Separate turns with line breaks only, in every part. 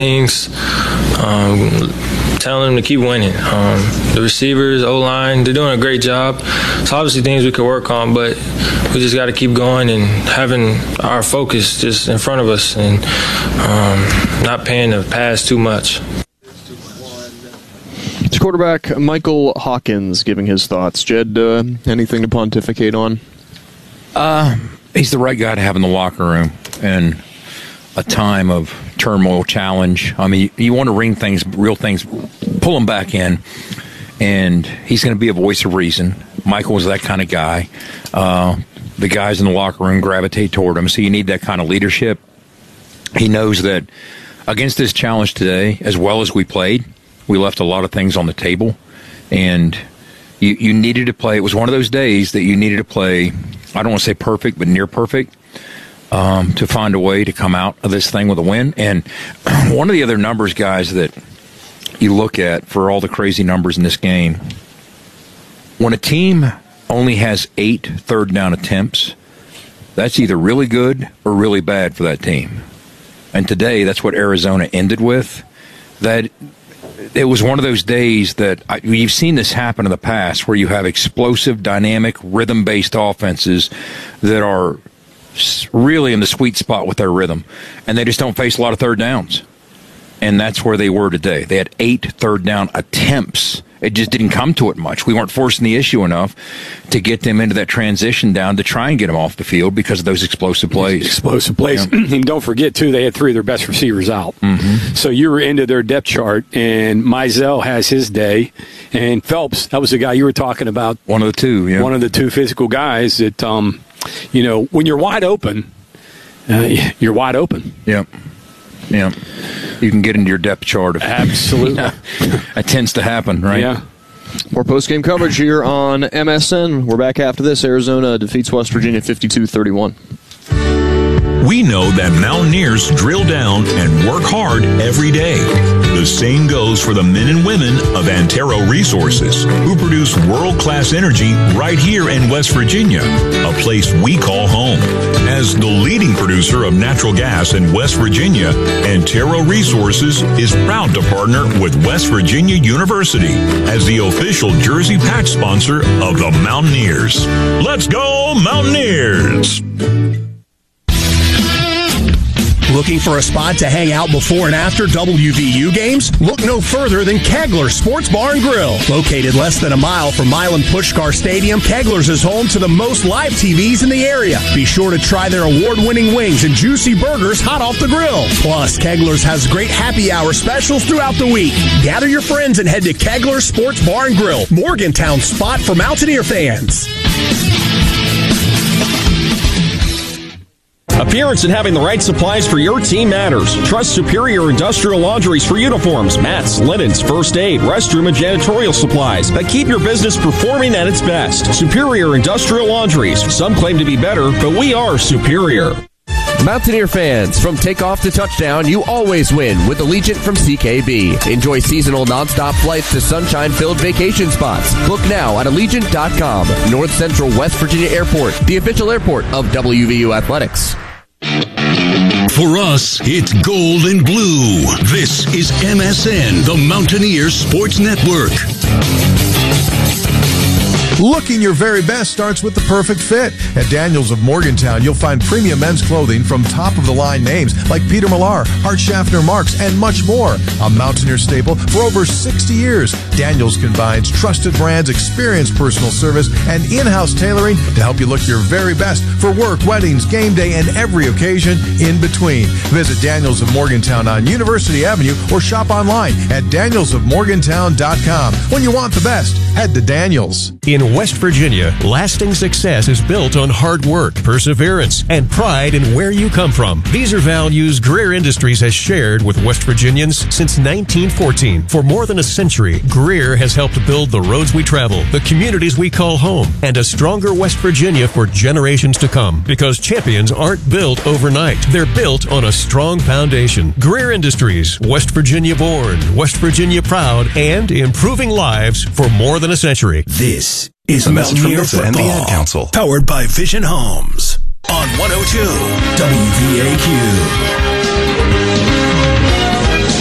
things, telling them to keep winning. The receivers, O-line, they're doing a great job. It's obviously things we could work on, but we just got to keep going and having our focus just in front of us and not paying the pass too much.
It's quarterback Michael Hawkins giving his thoughts. Jed, anything to pontificate on?
He's the right guy to have in the locker room in a time of turmoil, challenge. I mean, you want to ring things, real things, pull them back in, and he's going to be a voice of reason. Michael was that kind of guy. The guys in the locker room gravitate toward him, so you need that kind of leadership. He knows that against this challenge today, as well as we played, we left a lot of things on the table, and you needed to play. It was one of those days that you needed to play, I don't want to say perfect, but near perfect, to find a way to come out of this thing with a win. And one of the other numbers, guys, that you look at for all the crazy numbers in this game, when a team only has 8 third down attempts, that's either really good or really bad for that team. And today, that's what Arizona ended with. That it was one of those days that you've seen this happen in the past, where you have explosive, dynamic, rhythm-based offenses that are really in the sweet spot with their rhythm, and they just don't face a lot of third downs. And that's where they were today. They had 8 third down attempts. It just didn't come to it much. We weren't forcing the issue enough to get them into that transition down to try and get them off the field because of those explosive plays.
Explosive plays. Yeah. And don't forget, too, they had 3 of their best receivers out.
Mm-hmm.
So you were into their depth chart, and Mizell has his day. And Phelps, that was the guy you were talking about.
One of the two, yeah.
One of the 2 physical guys that, when you're wide open, you're wide open.
Yep. Yeah. You can get into your depth chart.
Absolutely.
That tends to happen, right?
Yeah.
More post-game coverage here on MSN. We're back after this. Arizona defeats West Virginia 52-31.
We know that Mountaineers drill down and work hard every day. The same goes for the men and women of Antero Resources, who produce world-class energy right here in West Virginia, a place we call home. As the leading producer of natural gas in West Virginia, Antero Resources is proud to partner with West Virginia University as the official jersey patch sponsor of the Mountaineers. Let's go, Mountaineers!
Looking for a spot to hang out before and after WVU games? Look no further than Kegler's Sports Bar and Grill. Located less than a mile from Milan Puskar Stadium, Kegler's is home to the most live TVs in the area. Be sure to try their award-winning wings and juicy burgers hot off the grill. Plus, Kegler's has great happy hour specials throughout the week. Gather your friends and head to Kegler's Sports Bar and Grill, Morgantown's spot for Mountaineer fans.
Appearance and having the right supplies for your team matters. Trust Superior Industrial Laundries for uniforms, mats, linens, first aid, restroom, and janitorial supplies that keep your business performing at its best. Superior Industrial Laundries. Some claim to be better, but we are superior.
Mountaineer fans, from takeoff to touchdown, you always win with Allegiant from CKB. Enjoy seasonal nonstop flights to sunshine-filled vacation spots. Book now at Allegiant.com. North Central West Virginia Airport, the official airport of WVU Athletics.
For us, it's gold and blue. This is MSN, the Mountaineers Sports Network.
Looking your very best starts with the perfect fit. At Daniels of Morgantown, you'll find premium men's clothing from top-of-the-line names like Peter Millar, Art Schaffner Marks, and much more. A Mountaineer staple for over 60 years. Daniels combines trusted brands, experienced personal service, and in-house tailoring to help you look your very best for work, weddings, game day, and every occasion in between. Visit Daniels of Morgantown on University Avenue or shop online at danielsofmorgantown.com. When you want the best, head to Daniels.
In West Virginia, lasting success is built on hard work, perseverance, and pride in where you come from. These are values Greer Industries has shared with West Virginians since 1914. For more than a century, Greer has helped build the roads we travel, the communities we call home, and a stronger West Virginia for generations to come. Because champions aren't built overnight. They're built on a strong foundation. Greer Industries, West Virginia born, West Virginia proud, and improving lives for more than a century.
This is Mountaineer Football and the Ad Council, powered by Vision Homes on 102 WVAQ.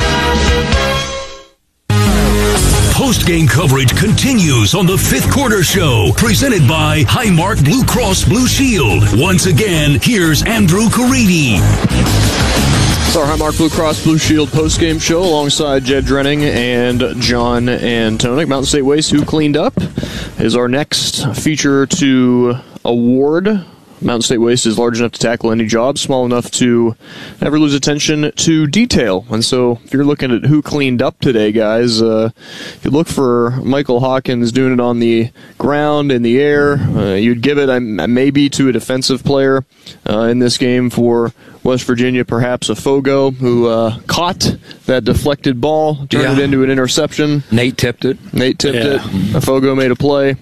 Post-game coverage continues on the Fifth Quarter Show, presented by Highmark Blue Cross Blue Shield. Once again, here's Andrew Caridi.
It's our Highmark Blue Cross Blue Shield postgame show alongside Jed Drenning and John Antonik. Mountain State Waste, who cleaned up, is our next feature to award. Mountain State Waste is large enough to tackle any job, small enough to never lose attention to detail. And so if you're looking at who cleaned up today, guys, if you look for Michael Hawkins doing it on the ground, in the air, you'd give it maybe to a defensive player in this game for West Virginia, perhaps a Fogo, who caught that deflected ball, turned it into an interception.
Nate tipped it.
A Fogo made a play.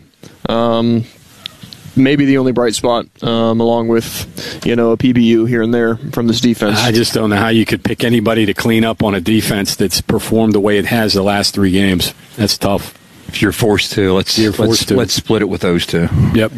Maybe the only bright spot, along with, a PBU here and there from this defense.
I just don't know how you could pick anybody to clean up on a defense that's performed the way it has the last 3 games. That's tough.
If you're forced to, let's split it with those two.
Yep.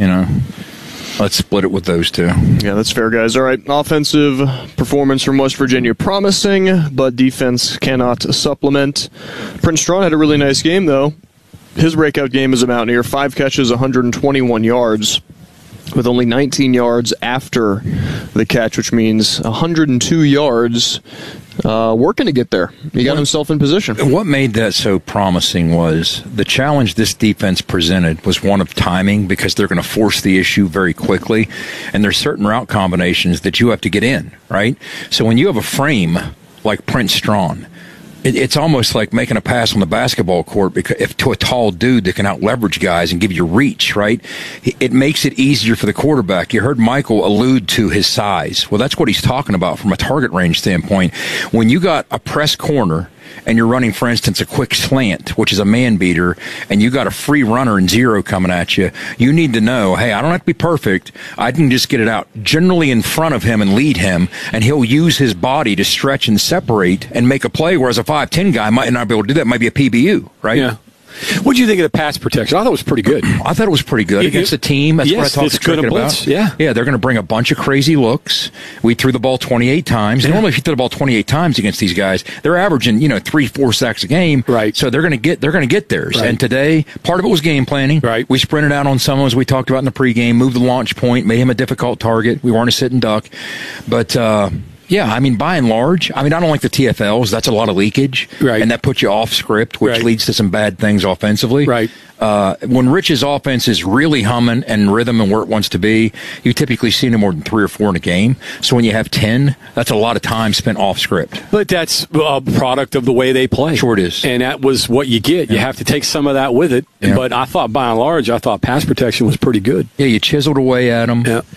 Let's split it with those two.
Yeah, that's fair, guys. All right, offensive performance from West Virginia promising, but defense cannot supplement. Prince Straughn had a really nice game, though. His breakout game as a Mountaineer, 5 catches, 121 yards, with only 19 yards after the catch, which means 102 yards working to get there. He got himself in position.
What made that so promising was the challenge this defense presented was one of timing, because they're going to force the issue very quickly, and there's certain route combinations that you have to get in, right? So when you have a frame like Prince Straughn, it's almost like making a pass on the basketball court to a tall dude that can out-leverage guys and give you reach, right? It makes it easier for the quarterback. You heard Michael allude to his size. Well, that's what he's talking about from a target range standpoint. When you got a press corner and you're running, for instance, a quick slant, which is a man beater, and you got a free runner and zero coming at you, you need to know, hey, I don't have to be perfect. I can just get it out generally in front of him and lead him, and he'll use his body to stretch and separate and make a play, whereas a 5'10 guy might not be able to do that. It might be a PBU, right?
Yeah. What do you think of the pass protection? I thought it was pretty good.
I thought it was pretty good against the team. That's what I talked to Cricket about.
Yeah,
they're going to bring a bunch of crazy looks. We threw the ball 28 times. Yeah. Normally, if you throw the ball 28 times against these guys, they're averaging 3-4 sacks a game.
Right.
So they're going to get theirs. Right. And today, part of it was game planning.
Right.
We sprinted out on someone, as we talked about in the pregame, moved the launch point, made him a difficult target. We weren't a sit and duck, but. Yeah, by and large, I don't like the TFLs. That's a lot of leakage.
Right.
And that puts you off script, which leads to some bad things offensively.
Right.
When Rich's offense is really humming and rhythm and where it wants to be, you typically see no more than 3 or 4 in a game. So when you have 10, that's a lot of time spent off script.
But that's a product of the way they play.
Sure it is.
And that was what you get. Yeah. You have to take some of that with it. Yeah. But I thought, by and large, pass protection was pretty good.
Yeah, you chiseled away at them.
Yeah.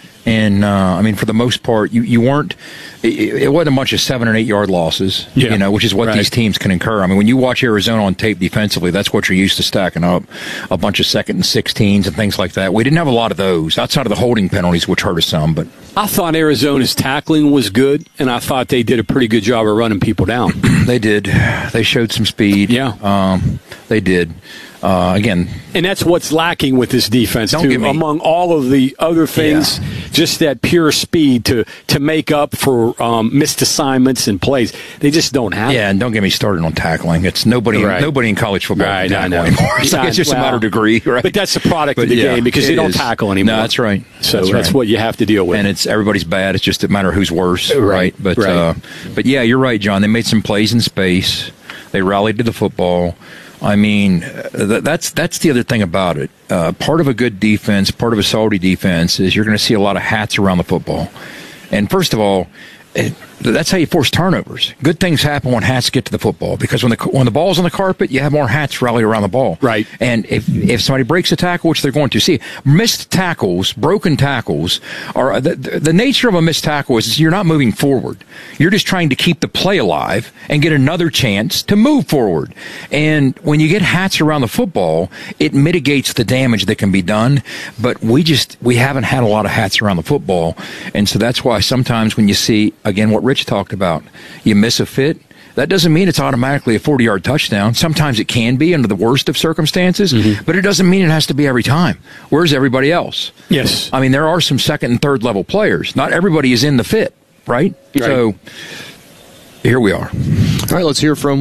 And, for the most part, you weren't – it wasn't a bunch of 7 and 8 yard losses, which is what these teams can incur. When you watch Arizona on tape defensively, that's what you're used to stacking up, a bunch of 2nd and 16s and things like that. We didn't have a lot of those outside of the holding penalties, which hurt us some. But
I thought Arizona's tackling was good, and I thought they did a pretty good job of running people down.
They did. They showed some speed.
Yeah.
They did. Again,
and that's what's lacking with this defense too. Among all of the other things, just that pure speed to make up for missed assignments and plays. They just don't have.
Yeah, and don't get me started on tackling. It's nobody in college football can tackle anymore. It's just a matter of degree, right?
But that's the product of the game because they don't tackle anymore.
No, that's right.
So that's what you have to deal with.
And it's everybody's bad. It's just a matter of who's worse, right? But yeah, you're right, John. They made some plays in space. They rallied to the football. That's the other thing about it. Part of a good defense, part of a salty defense, is you're going to see a lot of hats around the football. And first of all, that's how you force turnovers. Good things happen when hats get to the football, because when the ball's on the carpet, you have more hats rally around the ball.
Right.
And if somebody breaks a tackle, which they're going to see, missed tackles, broken tackles, are the nature of a missed tackle is you're not moving forward. You're just trying to keep the play alive and get another chance to move forward. And when you get hats around the football, it mitigates the damage that can be done. But we haven't had a lot of hats around the football. And so that's why sometimes when you see, again, what Rich talked about, you miss a fit, that doesn't mean it's automatically a 40-yard touchdown. Sometimes it can be under the worst of circumstances, but it doesn't mean it has to be every time. Where's everybody else?
Yes.
There are some second and third level players. Not everybody is in the fit, right? So here we are.
All right, let's hear from